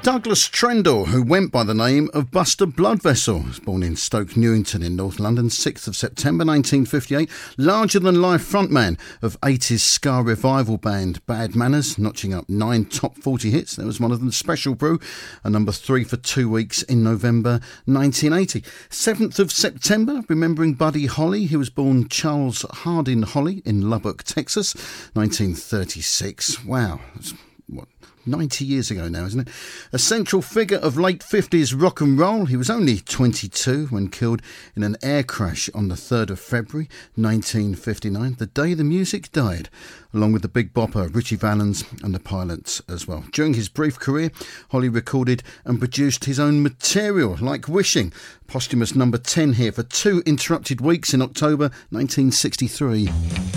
Douglas Trendle, who went by the name of Buster Bloodvessel, was born in Stoke Newington in North London, 6th of September 1958. Larger-than-life frontman of 80s ska revival band Bad Manners, notching up 9 top 40 hits. There was one of them, Special Brew, a number 3 for 2 weeks in November 1980. 7th of September, remembering Buddy Holly. He was born Charles Hardin Holly in Lubbock, Texas, 1936. Wow, that's, 90 years ago now, isn't it? A central figure of late 50s rock and roll. He was only 22 when killed in an air crash on the 3rd of February 1959, the day the music died, along with the Big Bopper, Richie Valens and the Pilots as well. During his brief career, Holly recorded and produced his own material, like Wishing, posthumous number 10 here for 2 interrupted weeks in October 1963.